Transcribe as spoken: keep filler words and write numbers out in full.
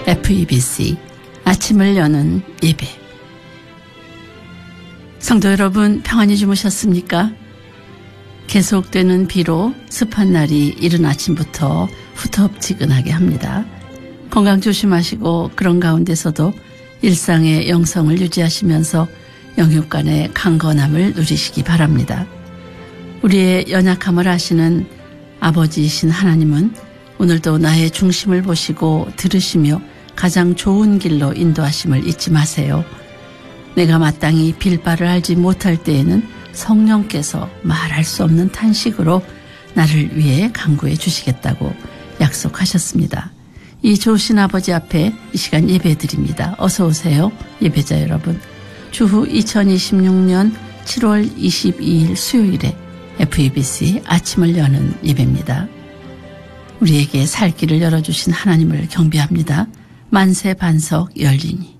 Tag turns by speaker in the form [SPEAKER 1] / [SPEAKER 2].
[SPEAKER 1] 에프이비씨 아침을 여는 예배. 성도 여러분, 평안히 주무셨습니까? 계속되는 비로 습한 날이 이른 아침부터 후텁지근하게 합니다. 건강 조심하시고 그런 가운데서도 일상의 영성을 유지하시면서 영육 간의 강건함을 누리시기 바랍니다. 우리의 연약함을 아시는 아버지이신 하나님은 오늘도 나의 중심을 보시고 들으시며 가장 좋은 길로 인도하심을 잊지 마세요. 내가 마땅히 빌바를 알지 못할 때에는 성령께서 말할 수 없는 탄식으로 나를 위해 간구해 주시겠다고 약속하셨습니다. 이 좋으신 아버지 앞에 이 시간 예배드립니다. 어서 오세요, 예배자 여러분. 주후 이천이십육년 칠월 이십이일 수요일에 에프이비씨 아침을 여는 예배입니다. 우리에게 살 길을 열어주신 하나님을 경배합니다. 만세 반석 열리니.